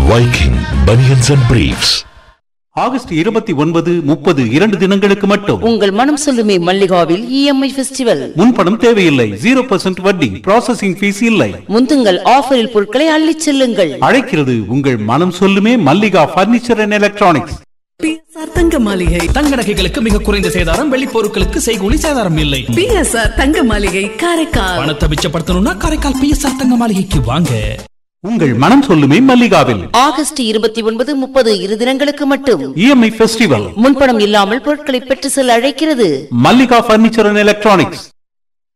Viking Bunions and Briefs. August 29, 30 2 தினங்களுக்கு மட்டும் உங்கள் மனம் சொல்லுமே மல்லிகாவில் EMI ஃபெஸ்டிவல். முன்பணம் தேவையில்லை, 0% வட்டி, ப்ராசஸிங் ஃபீஸ் இல்லை. முந்துங்கள் ஆஃபரில் பொருட்களை அள்ளிச் செல்லுங்கள். அழைக்கிறது உங்கள் மனம் சொல்லுமே Mallika furniture and electronics. PSR தங்க மாளிகை. தங்க நகைகளுக்கு மிக குறைந்த சேதாரம், வெள்ளி பொருட்களுக்கு செய்கூலி சேதாரம் இல்லை. PSR தங்க மாளிகை காரைக்கால். பணத்தை மிச்சப்படுத்தணும்னா காரைக்கால் PSR தங்க மாளிகைக்கு வாங்க. உங்கள் மனம் சொல்லுமே மல்லிகாவில் ஆகஸ்ட் 29, 30 2 தினங்களுக்கு மட்டும் EMI ஃபெஸ்டிவல். முன்பணம் இல்லாமல் பொருட்களை பெற்று செல்ல அழைக்கிறது மல்லிகா பர்னிச்சர் அண்ட் எலக்ட்ரானிக்ஸ்.